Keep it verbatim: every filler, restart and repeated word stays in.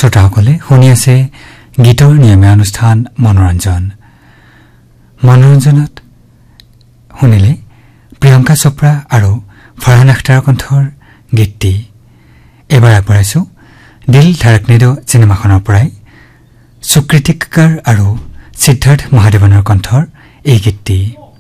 শ্ৰোতাসকলে শুনি আছে গীতৰ নিয়মীয়া অনুষ্ঠান মনোৰঞ্জন মনোৰঞ্জনত শুনিলে প্ৰিয়ংকা চোপ্ৰা আৰু ফৰহান আখতাৰৰ কণ্ঠৰ গীতটি এবাৰ আগবঢ়াইছো দিল ধড়কনে দো চিনেমাখনৰ পৰাই সুকৃতিকাৰ আৰু সিদ্ধাৰ্থ মহাদেৱনৰ কণ্ঠৰ এই গীতটি